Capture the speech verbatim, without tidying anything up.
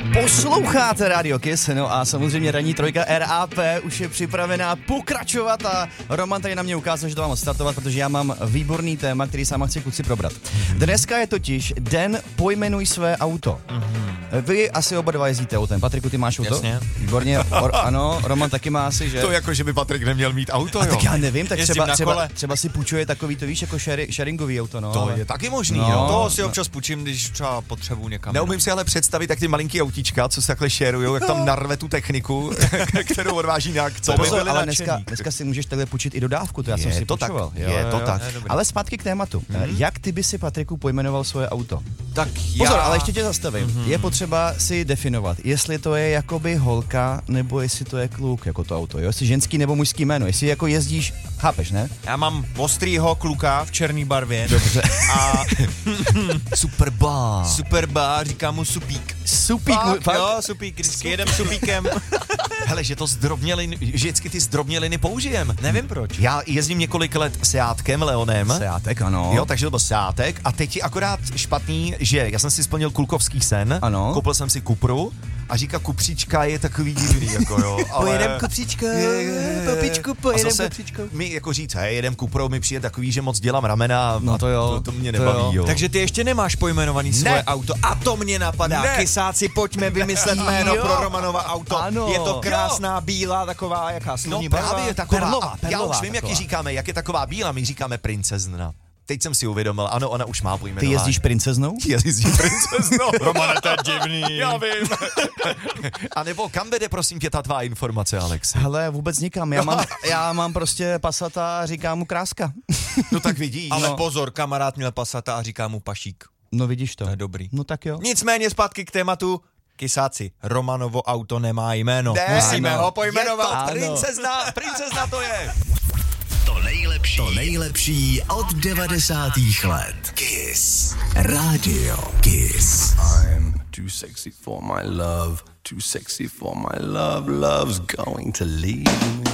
Posloucháte Radio Kiss, no a samozřejmě ranní trojka R A P už je připravená pokračovat a Roman tady na mě ukázal, že to mám odstartovat, protože já mám výborný téma, který sám chci kluci probrat. Dneska je totiž den Pojmenuj své auto. Vy asi oba dva jezdíte autem. Patriku, ty máš auto? Jasně. Výborně, Or, ano, Roman taky má asi, že? To jako, že by Patrik neměl mít auto, A jo? tak já nevím, tak Jezdím třeba, na třeba, kole. třeba si půjčuje takový, to víš, jako shari, sharingový auto, no. To ale... je taky možný, No. jo? To si občas půjčím, když třeba potřebuji někam. Neumím si ale představit, jak ty malinký autíčka, co se takhle šerujou, jak tam narve tu techniku, kterou odváží na akce. Pozor, byli ale nadšený. dneska, dneska si můžeš takhle půjčit i dodávku, to já Je jsem si to tak, půjčoval. je to tak. je dobrý. Ale zpátky k tématu. Mm-hmm. Jak ty by si, Patriku, pojmenoval svoje auto? Tak já... Pozor, ale ještě tě zastavím. Mm-hmm. Je potřeba si definovat, jestli to je jakoby holka, nebo jestli to je kluk, jako to auto, jo? Jestli ženský nebo mužský jméno, jestli jako jezdíš, chápeš, ne? Já mám ostrýho kluka v černý barvě. Dobře. A Super bar. super bar, říká mu supík. Supík, Fakt, fakt? jo, supík, vždycky jedem supíkem. Hele, že to zdrobněliny, že vždycky ty zdrobněliny použijem. Nevím proč. Já jezdím několik let Seátkem, Leonem. Seátek, ano. Jo, takže to byl Seátek a teď je akorát špatný, že já jsem si splnil klukovský sen, Ano. koupil jsem si Cupru a říká kupříčka je takový divný, jako jo. Ale... Pojedem kupříčko, popičku, A pojedem zase kupříčko. mi jako říct, hej, jedem Cuprou, mi přijde takový, že moc dělám ramena, No to jo, to, to mě to nebaví, jo. jo. Takže ty ještě nemáš pojmenovaný Ne. svoje auto. A to mě napadá. Ne. Kysáci, pojďme vymyslet jméno Jo. pro Romanova auto. Ano. Je to krásná, bílá, taková, jaká No sluní právě barva. taková, Perlová, a já perlová už vím, jak ji taková. říkáme, jak je taková bílá, my ji říkáme princezna. Teď jsem si uvědomil, ano, ona už má Ty pojmenování. jezdíš princeznou? Já jezdím princeznou. Romane, to je divný. Já vím. A nebo kam vede, prosím tě, ta tvá informace, Alex? Hele, vůbec nikam. Já mám, já mám prostě Passata a říkám mu kráska. No tak vidíš. Ale No. pozor, kamarád měl Passata a říká mu Pašík. No vidíš to. To je dobrý. No tak jo. Nicméně zpátky k tématu. Kysáci, Romanovo auto nemá jméno. Ne, Musíme ano. ho pojmenovat. Je to Ano. princezna, princezna to je. To nejlepší, to nejlepší od devadesátých let. Kiss. Radio Kiss. I'm too sexy for my love, too sexy for my love, love's going to leave me.